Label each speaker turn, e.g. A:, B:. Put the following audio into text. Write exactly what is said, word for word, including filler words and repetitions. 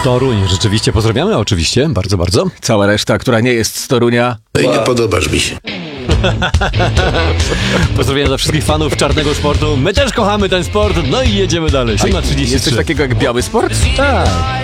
A: Toruń, rzeczywiście. Pozdrawiamy oczywiście, bardzo, bardzo.
B: Cała reszta, która nie jest z Torunia.
C: No i nie podobasz mi się.
A: Pozdrowienia dla wszystkich fanów czarnego sportu. My też kochamy ten sport, no i jedziemy dalej. siódma trzydzieści trzy.
B: Jest coś takiego jak biały sport?
A: Tak.